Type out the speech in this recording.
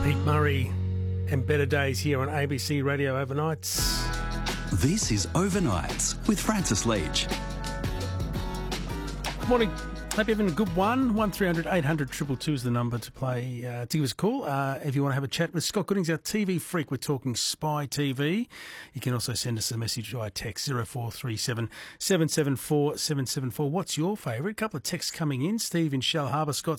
Pete Murray and Better Days here on ABC Radio Overnights. This is Overnights with Francis Leach. Good morning. Hope you're having a good one. 1300 800 222 is the number to play. To give us a call if you want to have a chat with Scott Goodings, our TV freak. We're talking Spy TV. You can also send us a message via text 0437 774 774. What's your favourite? A couple of texts coming in. Steve in Shell Harbour. Scott